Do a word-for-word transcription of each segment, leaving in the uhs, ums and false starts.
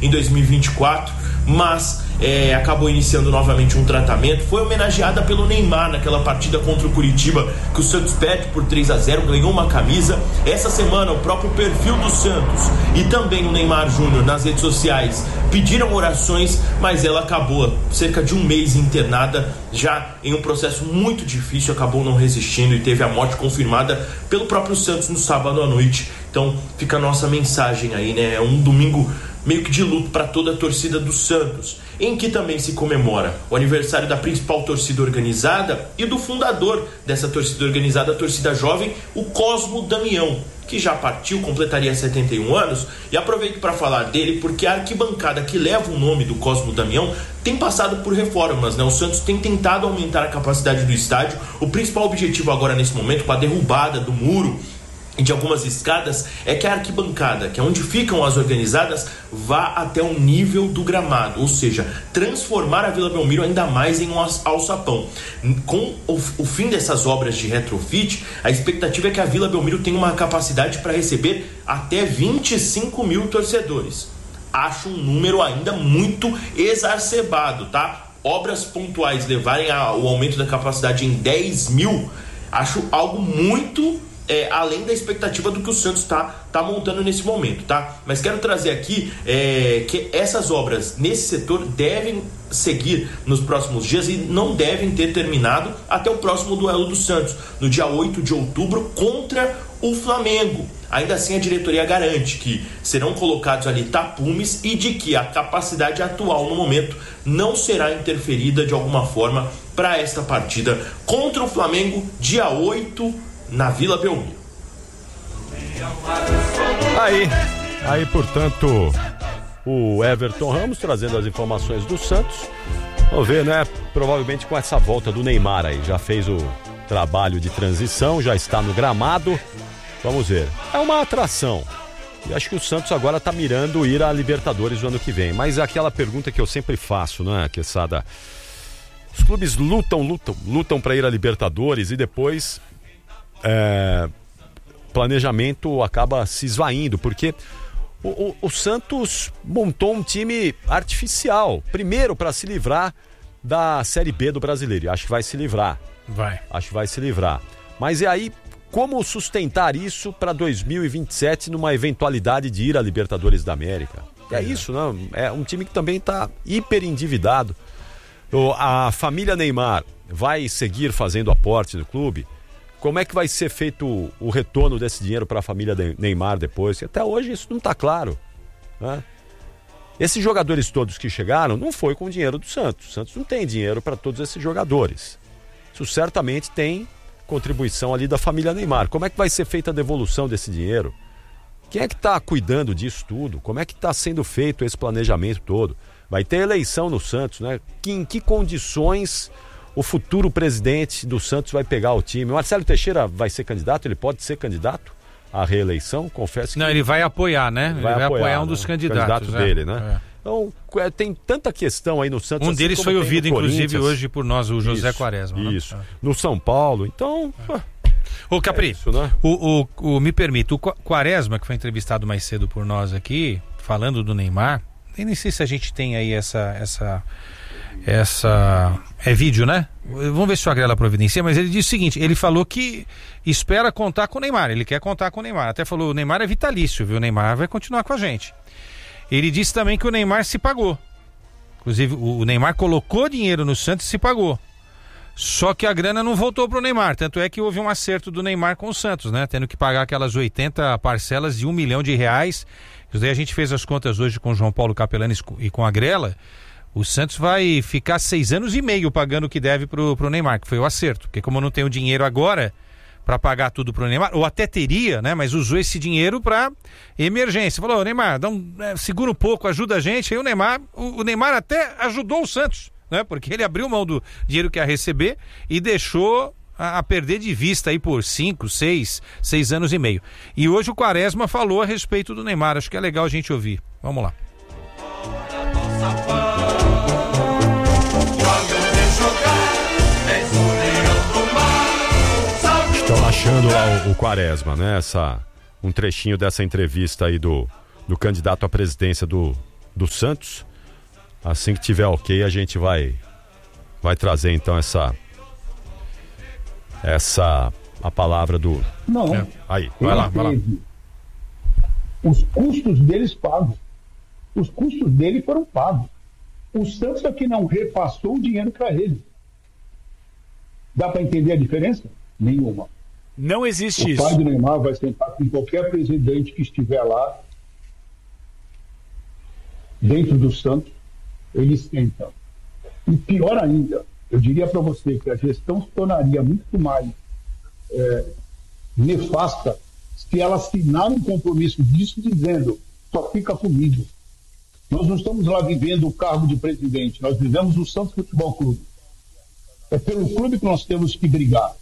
em dois mil e vinte e quatro, mas é, acabou iniciando novamente um tratamento. Foi homenageada pelo Neymar naquela partida contra o Curitiba, que o Santos perde por três a zero, ganhou uma camisa. Essa semana o próprio perfil do Santos e também o Neymar Júnior nas redes sociais pediram orações, mas ela acabou cerca de um mês internada, já em um processo muito difícil, acabou não resistindo e teve a morte confirmada pelo próprio Santos no sábado à noite. Então fica a nossa mensagem aí, né? É um domingo meio que de luto para toda a torcida do Santos, em que também se comemora o aniversário da principal torcida organizada e do fundador dessa torcida organizada, a torcida jovem, o Cosmo Damião, que já partiu, completaria setenta e um anos, e aproveito para falar dele porque a arquibancada que leva o nome do Cosmo Damião tem passado por reformas, né? O Santos tem tentado aumentar a capacidade do estádio. O principal objetivo agora nesse momento, com a derrubada do muro e de algumas escadas, é que a arquibancada, que é onde ficam as organizadas, vá até o nível do gramado, ou seja, transformar a Vila Belmiro ainda mais em um alçapão. Com o, o fim dessas obras de retrofit, a expectativa é que a Vila Belmiro tenha uma capacidade para receber até vinte e cinco mil torcedores. Acho um número ainda muito exacerbado, tá? Obras pontuais levarem ao aumento da capacidade em dez mil, acho algo muito É, além da expectativa do que o Santos está tá montando nesse momento, tá? Mas quero trazer aqui é, que essas obras nesse setor devem seguir nos próximos dias e não devem ter terminado até o próximo duelo do Santos, no dia oito de outubro, contra o Flamengo. Ainda assim, a diretoria garante que serão colocados ali tapumes e de que a capacidade atual no momento não será interferida de alguma forma para esta partida contra o Flamengo, dia oito, na Vila Belmiro. Aí, aí, portanto, o Everton Ramos trazendo as informações do Santos. Vamos ver, né? Provavelmente com essa volta do Neymar aí. Já fez o trabalho de transição, já está no gramado. Vamos ver. É uma atração. E acho que o Santos agora está mirando ir à Libertadores no ano que vem. Mas é aquela pergunta que eu sempre faço, né, Quesada? Os clubes lutam, lutam, lutam para ir à Libertadores e depois É, planejamento acaba se esvaindo, porque o, o, o Santos montou um time artificial, primeiro para se livrar da Série B do Brasileiro. Acho que vai se livrar. Vai. Acho que vai se livrar. Mas e aí, como sustentar isso para dois mil e vinte e sete numa eventualidade de ir à Libertadores da América? É, é isso, não? É um time que também está hiper endividado. A família Neymar vai seguir fazendo aporte no clube? Como é que vai ser feito o, o retorno desse dinheiro para a família de Neymar depois? Que até hoje isso não está claro, né? Esses jogadores todos que chegaram não foi com o dinheiro do Santos. O Santos não tem dinheiro para todos esses jogadores. Isso certamente tem contribuição ali da família Neymar. Como é que vai ser feita a devolução desse dinheiro? Quem é que está cuidando disso tudo? Como é que está sendo feito esse planejamento todo? Vai ter eleição no Santos, né? Que, em que condições o futuro presidente do Santos vai pegar o time? O Marcelo Teixeira vai ser candidato? Ele pode ser candidato à reeleição? Confesso que... Não, ele vai apoiar, né? Ele vai, vai apoiar, apoiar um dos né? candidatos. candidato dele, né? É. Então, tem tanta questão aí no Santos. Um assim deles foi ouvido, inclusive, hoje por nós, o José isso, Quaresma. Isso. Né? No São Paulo. Então... É. Ô, Capri, é isso, né? o, o, o, me permita, o Quaresma, que foi entrevistado mais cedo por nós aqui, falando do Neymar, nem sei se a gente tem aí essa... essa essa é vídeo, né? Vamos ver se o Agrela providencia, mas ele disse o seguinte, ele falou que espera contar com o Neymar, ele quer contar com o Neymar, até falou, o Neymar é vitalício, viu? O Neymar vai continuar com a gente. Ele disse também que o Neymar se pagou, inclusive o Neymar colocou dinheiro no Santos e se pagou, só que a grana não voltou pro Neymar, tanto é que houve um acerto do Neymar com o Santos, né? Tendo que pagar aquelas oitenta parcelas de um milhão de reais. Isso daí a gente fez as contas hoje com o João Paulo Capelani e com a Agrela. O Santos vai ficar seis anos e meio pagando o que deve pro, pro Neymar, que foi o acerto. Porque como não tem o dinheiro agora para pagar tudo pro Neymar, ou até teria, né? Mas usou esse dinheiro para emergência. Falou, Neymar, dá um, é, segura um pouco, ajuda a gente. Aí o Neymar, o, o Neymar até ajudou o Santos, né? Porque ele abriu mão do dinheiro que ia receber e deixou a, a perder de vista aí por cinco, seis, seis anos e meio. E hoje o Quaresma falou a respeito do Neymar. Acho que é legal a gente ouvir. Vamos lá. Estão achando lá o, o Quaresma, né? Essa, um trechinho dessa entrevista aí do, do candidato à presidência do, do Santos. Assim que tiver ok, a gente vai, vai trazer então essa, essa, a palavra do... Não. É. Aí, vai lá, vai lá. Os custos deles pagos. Os custos dele foram pagos. O Santos é que não repassou o dinheiro para ele. Dá para entender a diferença? Nenhuma. Não existe o isso. O pai do Neymar vai sentar com qualquer presidente que estiver lá, dentro do Santos, eles sentam. E pior ainda, eu diria para você que a gestão se tornaria muito mais é, nefasta se ela assinar um compromisso disso dizendo, só fica comigo. Nós não estamos lá vivendo o cargo de presidente, nós vivemos o Santos Futebol Clube. É pelo clube que nós temos que brigar.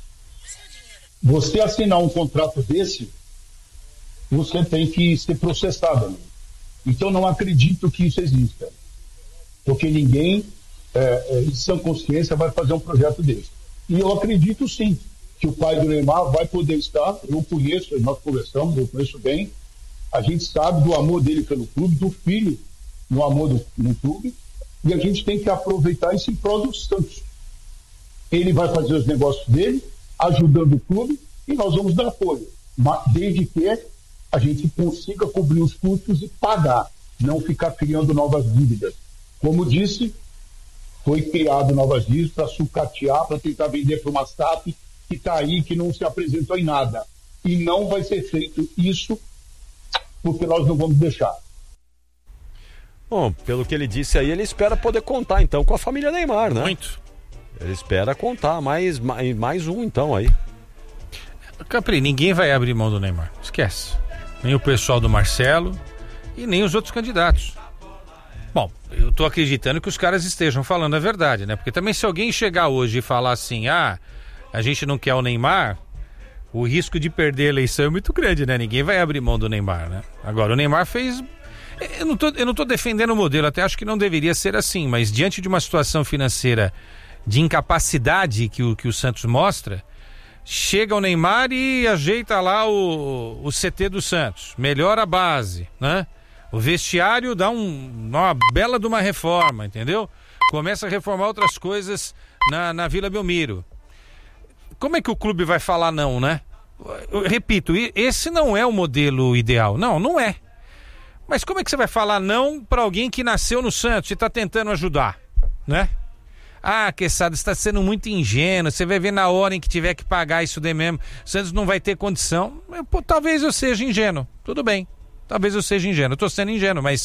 Você assinar um contrato desse, você tem que ser processado. Né? Então não acredito que isso exista. Porque ninguém, é, é, em sã consciência, vai fazer um projeto desse. E eu acredito sim, que o pai do Neymar vai poder estar, eu conheço, nós conversamos, eu conheço bem, a gente sabe do amor dele pelo clube, do filho no amor do, no clube, e a gente tem que aproveitar isso em prol do Santos. Ele vai fazer os negócios dele, ajudando o clube, e nós vamos dar apoio, mas desde que a gente consiga cobrir os custos e pagar, não ficar criando novas dívidas. Como disse, foi criado novas dívidas para sucatear, para tentar vender para uma S A P que está aí, que não se apresentou em nada. E não vai ser feito isso, porque nós não vamos deixar. Bom, pelo que ele disse aí, ele espera poder contar então com a família Neymar, né? Muito. Ele espera contar mais, mais, mais um então aí. Capri, ninguém vai abrir mão do Neymar, esquece. Nem o pessoal do Marcelo e nem os outros candidatos. Bom, eu tô acreditando que os caras estejam falando a verdade, né? Porque também se alguém chegar hoje e falar assim, ah, a gente não quer o Neymar, o risco de perder a eleição é muito grande, né? Ninguém vai abrir mão do Neymar, né? Agora, o Neymar fez... Eu não tô, eu não tô defendendo o modelo, até acho que não deveria ser assim, mas diante de uma situação financeira de incapacidade que o, que o Santos mostra, chega o Neymar e ajeita lá o, o C T do Santos, melhora a base, né? O vestiário dá um, uma bela de uma reforma, entendeu? Começa a reformar outras coisas na, na Vila Belmiro. Como é que o clube vai falar não, né? Eu repito, esse não é o modelo ideal. Não, não é. Mas como é que você vai falar não para alguém que nasceu no Santos e está tentando ajudar, né? Ah, Quesada, está sendo muito ingênuo, você vai ver na hora em que tiver que pagar isso daí mesmo, o Santos não vai ter condição. Pô, talvez eu seja ingênuo, tudo bem, talvez eu seja ingênuo, eu tô sendo ingênuo, mas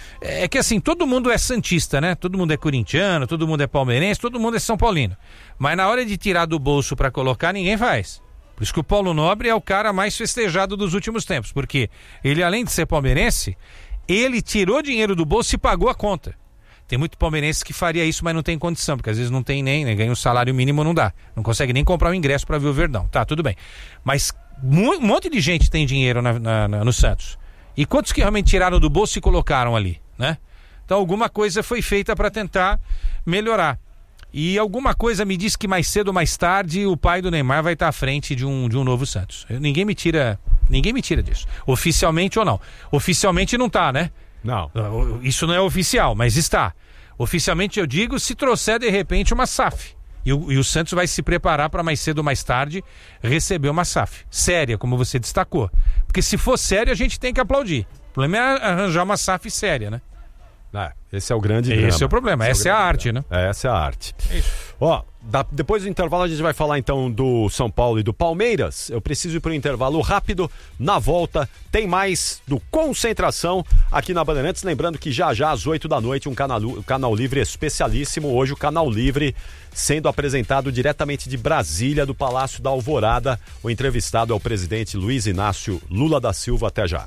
é que assim, todo mundo é santista, né? Todo mundo é corintiano, todo mundo é palmeirense, todo mundo é São Paulino, mas na hora de tirar do bolso para colocar, ninguém faz. Por isso que o Paulo Nobre é o cara mais festejado dos últimos tempos, porque ele, além de ser palmeirense, ele tirou dinheiro do bolso e pagou a conta. Tem muito palmeirense que faria isso, mas não tem condição, porque às vezes não tem nem, né? Ganha um salário mínimo, não dá. Não consegue nem comprar um ingresso para ver o Verdão. Tá, tudo bem. Mas um monte de gente tem dinheiro na, na, na, no Santos. E quantos que realmente tiraram do bolso e colocaram ali, né? Então alguma coisa foi feita para tentar melhorar. E alguma coisa me diz que mais cedo ou mais tarde o pai do Neymar vai estar à frente de um, de um novo Santos. Ninguém me tira, ninguém me tira disso. Oficialmente ou não. Oficialmente não tá, né? Não. Isso não é oficial, mas está. Oficialmente eu digo se trouxer de repente uma S A F. E o, e o Santos vai se preparar para mais cedo ou mais tarde receber uma S A F. Séria, como você destacou. Porque se for sério, a gente tem que aplaudir. O problema é arranjar uma S A F séria, né? É, esse é o grande Esse drama. é o problema, essa é, é a arte, drama. né? É, essa é a arte. É isso. Ó, da, depois do intervalo a gente vai falar então do São Paulo e do Palmeiras. Eu preciso ir para um intervalo rápido. Na volta tem mais do Concentração aqui na Bandeirantes. Lembrando que já já às oito da noite um canal, um canal livre especialíssimo. Hoje o Canal Livre sendo apresentado diretamente de Brasília, do Palácio da Alvorada. O entrevistado é o presidente Luiz Inácio Lula da Silva. Até já.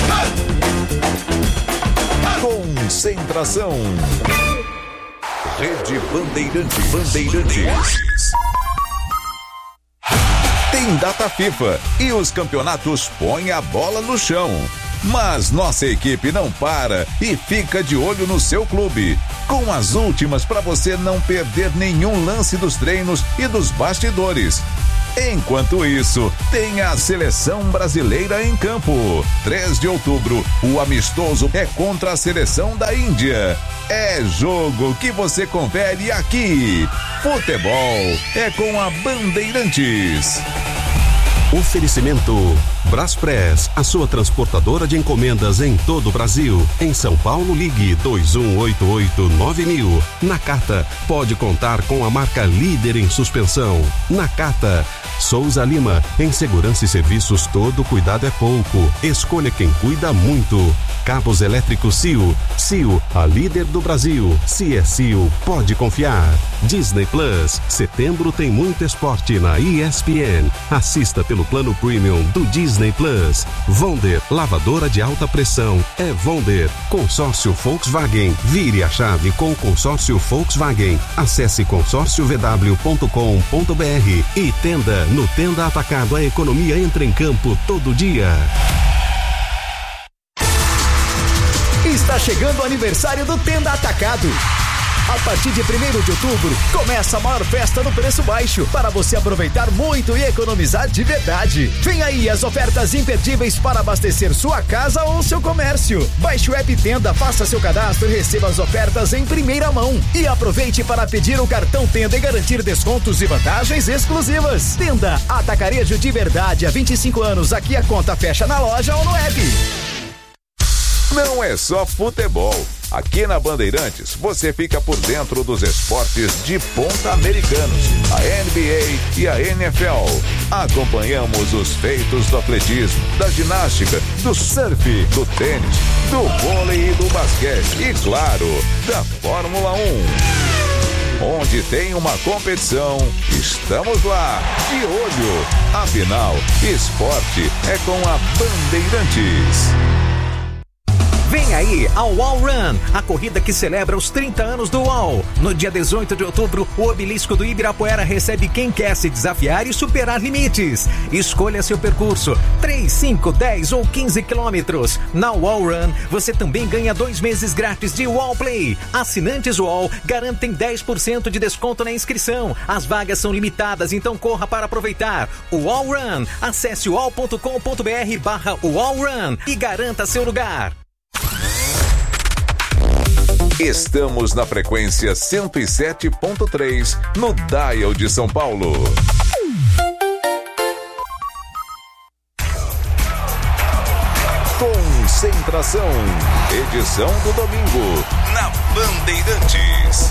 Concentração. Rede Bandeirantes. Bandeirantes. Tem data FIFA e os campeonatos põem a bola no chão. Mas nossa equipe não para e fica de olho no seu clube, com as últimas para você não perder nenhum lance dos treinos e dos bastidores. Enquanto isso, tem a Seleção Brasileira em campo. três de outubro, o amistoso é contra a Seleção da Índia. É jogo que você confere aqui. Futebol é com a Bandeirantes. Oferecimento Braspress, a sua transportadora de encomendas em todo o Brasil. Em São Paulo, ligue dois um oito oito nove mil. Nakata, pode contar com a marca líder em suspensão. Nakata. Souza Lima, em segurança e serviços todo cuidado é pouco. Escolha quem cuida muito. Cabos elétricos C I O. C I O, a líder do Brasil. Se é C I O, pode confiar. Disney Plus, setembro tem muito esporte na E S P N. Assista pelo plano premium do Disney Plus. Vonder, lavadora de alta pressão. É Vonder. Consórcio Volkswagen. Vire a chave com o consórcio Volkswagen. Acesse consórcio v w ponto com ponto b r e Tenda. No Tenda Atacado, a economia entra em campo todo dia. Está chegando o aniversário do Tenda Atacado. A partir de primeiro de outubro, começa a maior festa no preço baixo, para você aproveitar muito e economizar de verdade. Vem aí as ofertas imperdíveis para abastecer sua casa ou seu comércio. Baixe o app Tenda, faça seu cadastro e receba as ofertas em primeira mão. E aproveite para pedir o cartão Tenda e garantir descontos e vantagens exclusivas. Tenda, atacarejo de verdade há vinte e cinco anos. Aqui a conta fecha na loja ou no app. Não é só futebol. Aqui na Bandeirantes, você fica por dentro dos esportes de ponta americanos, a N B A e a N F L. Acompanhamos os feitos do atletismo, da ginástica, do surf, do tênis, do vôlei e do basquete e, claro, da Fórmula um. Onde tem uma competição, estamos lá, de olho. Afinal, esporte é com a Bandeirantes. Vem aí a Wall Run, a corrida que celebra os trinta anos do Wall. No dia dezoito de outubro, o obelisco do Ibirapuera recebe quem quer se desafiar e superar limites. Escolha seu percurso, três, cinco, dez ou quinze quilômetros. Na Wall Run, você também ganha dois meses grátis de Wall Play. Assinantes Wall garantem dez por cento de desconto na inscrição. As vagas são limitadas, então corra para aproveitar. O Wall Run, acesse wall ponto com ponto b r barra Wall Run e garanta seu lugar. Estamos na frequência cento e sete ponto três, no Dial de São Paulo. Concentração, edição do domingo, na Bandeirantes.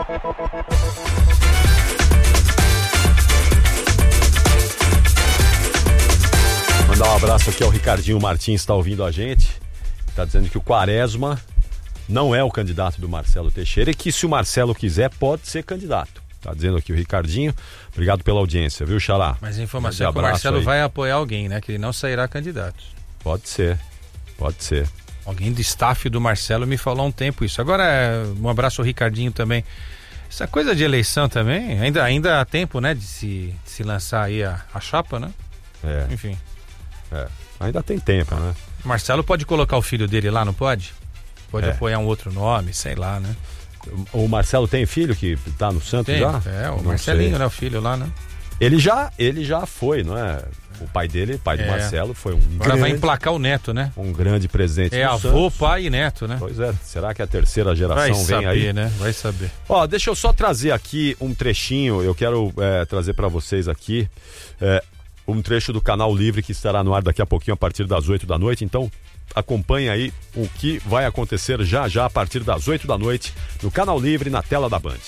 Mandar um abraço aqui ao Ricardinho Martins, está ouvindo a gente. Está dizendo que o Quaresma não é o candidato do Marcelo Teixeira e que se o Marcelo quiser pode ser candidato. Tá dizendo aqui o Ricardinho. Obrigado pela audiência, viu, Xará? Mas a informação é que o Marcelo aí vai apoiar alguém, né? Que ele não sairá candidato. Pode ser, pode ser. Alguém do staff do Marcelo me falou há um tempo isso. Agora, um abraço ao Ricardinho também. Essa coisa de eleição também, ainda, ainda há tempo, né? De se, de se lançar aí a, a chapa, né? É. Enfim. É. Ainda tem tempo, né? Marcelo pode colocar o filho dele lá, não pode? Pode é. apoiar um outro nome, sei lá, né? O Marcelo tem filho que tá no Santos tem, já? É, o não Marcelinho, sei. né? O filho lá, né? Ele já, ele já foi, não é? O pai dele, pai é. do Marcelo, foi um Agora grande... vai emplacar o neto, né? Um grande presidente. É avô, Santos. Pai e neto, né? Pois é, será que a terceira geração vai vem saber, aí? né? Vai saber. Ó, deixa eu só trazer aqui um trechinho, eu quero é, trazer para vocês aqui é, um trecho do Canal Livre que estará no ar daqui a pouquinho a partir das oito da noite, então acompanhe aí o que vai acontecer já já a partir das oito da noite no Canal Livre, na tela da Band.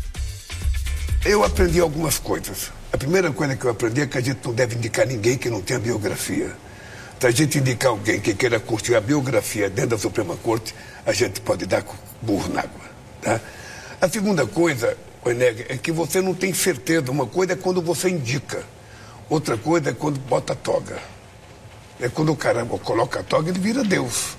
Eu aprendi algumas coisas. A primeira coisa que eu aprendi é que a gente não deve indicar ninguém que não tenha biografia. Se a gente indicar alguém que queira curtir a biografia dentro da Suprema Corte, a gente pode dar burro na água. Tá? A segunda coisa, Oeneg, é que você não tem certeza. Uma coisa é quando você indica, outra coisa é quando bota a toga. É quando o cara coloca a toga, ele vira Deus.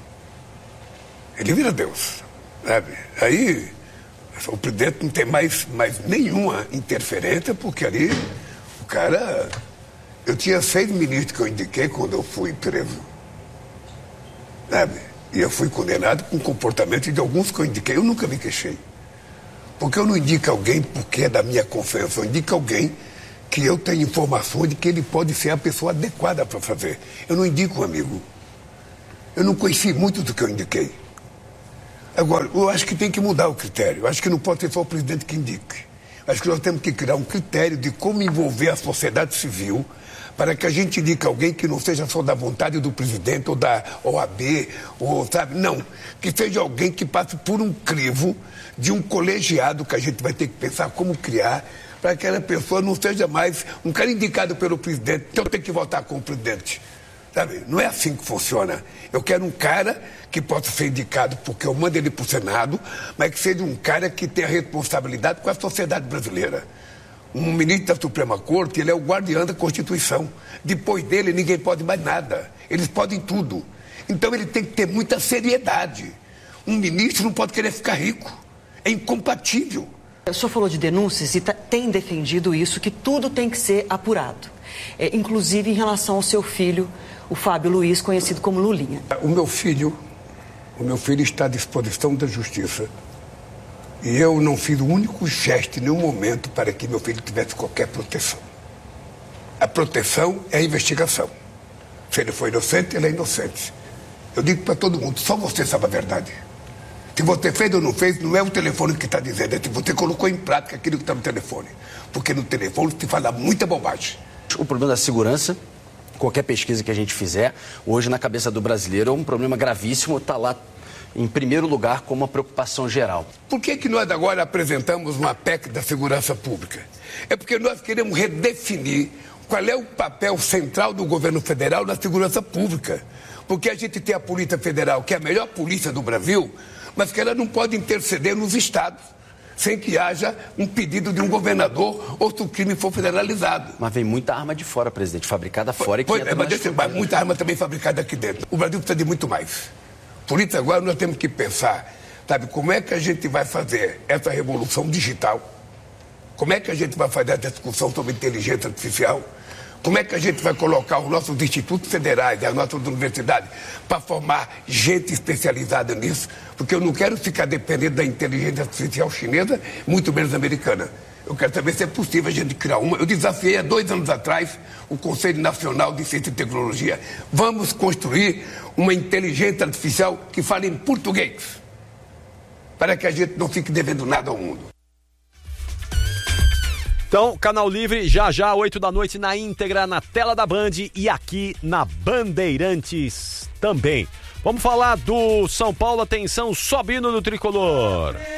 Ele vira Deus. Sabe? Aí o presidente não tem mais, mais nenhuma interferência, porque ali o cara... Eu tinha seis ministros que eu indiquei quando eu fui preso. Sabe? E eu fui condenado com o comportamento de alguns que eu indiquei. Eu nunca me queixei. Porque eu não indico alguém porque é da minha confiança. Eu indico alguém que eu tenho informações de que ele pode ser a pessoa adequada para fazer. Eu não indico um amigo. Eu não conheci muito do que eu indiquei. Agora, eu acho que tem que mudar o critério. Eu acho que não pode ser só o presidente que indique. Eu acho que nós temos que criar um critério de como envolver a sociedade civil para que a gente indique alguém que não seja só da vontade do presidente ou da O A B, ou, sabe? Não. Que seja alguém que passe por um crivo de um colegiado que a gente vai ter que pensar como criar para que aquela pessoa não seja mais um cara indicado pelo presidente, então eu tenho que votar com o presidente. Sabe? Não é assim que funciona. Eu quero um cara que possa ser indicado porque eu mando ele para o Senado, mas que seja um cara que tenha responsabilidade com a sociedade brasileira. Um ministro da Suprema Corte, ele é o guardião da Constituição. Depois dele, ninguém pode mais nada. Eles podem tudo. Então ele tem que ter muita seriedade. Um ministro não pode querer ficar rico. É incompatível. O senhor falou de denúncias e tem defendido isso, que tudo tem que ser apurado. É, inclusive em relação ao seu filho, o Fábio Luiz, conhecido como Lulinha. O meu filho, o meu filho está à disposição da justiça. E eu não fiz o único gesto em nenhum momento para que meu filho tivesse qualquer proteção. A proteção é a investigação. Se ele foi inocente, ele é inocente. Eu digo para todo mundo, só você sabe a verdade. Se você fez ou não fez, não é o telefone que está dizendo, é se você colocou em prática aquilo que está no telefone. Porque no telefone se fala muita bobagem. O problema da segurança, qualquer pesquisa que a gente fizer, hoje na cabeça do brasileiro é um problema gravíssimo, está lá em primeiro lugar como uma preocupação geral. Por que que nós agora apresentamos uma P E C da segurança pública? É porque nós queremos redefinir qual é o papel central do governo federal na segurança pública. Porque a gente tem a Polícia Federal, que é a melhor polícia do Brasil, mas que ela não pode interceder nos estados, sem que haja um pedido de um governador ou se o crime for federalizado. Mas vem muita arma de fora, presidente, fabricada fora e que pois, entra é, mas esse, mas muita arma também fabricada aqui dentro. O Brasil precisa de muito mais. Por isso agora nós temos que pensar, sabe, como é que a gente vai fazer essa revolução digital? Como é que a gente vai fazer essa discussão sobre inteligência artificial? Como é que a gente vai colocar os nossos institutos federais e as nossas universidades para formar gente especializada nisso? Porque eu não quero ficar dependendo da inteligência artificial chinesa, muito menos americana. Eu quero saber se é possível a gente criar uma. Eu desafiei há dois anos atrás o Conselho Nacional de Ciência e Tecnologia. Vamos construir uma inteligência artificial que fale em português, para que a gente não fique devendo nada ao mundo. Então, Canal Livre, já já, oito da noite, na íntegra, na tela da Band e aqui na Bandeirantes também. Vamos falar do São Paulo, atenção, sobe hino do Tricolor.